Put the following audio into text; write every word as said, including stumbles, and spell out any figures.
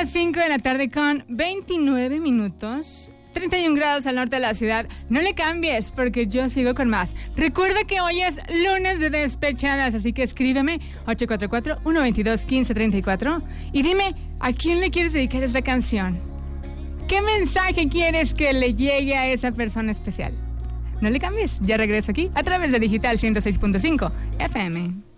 las cinco de la tarde con veintinueve minutos. treinta y un grados al norte de la ciudad. No le cambies porque yo sigo con más. Recuerda que hoy es lunes de despechadas, así que escríbeme ocho cuatro cuatro, uno dos dos, uno cinco tres cuatro y dime a quién le quieres dedicar esta canción. ¿Qué mensaje quieres que le llegue a esa persona especial? No le cambies, ya regreso aquí a través de Digital ciento seis punto cinco F M.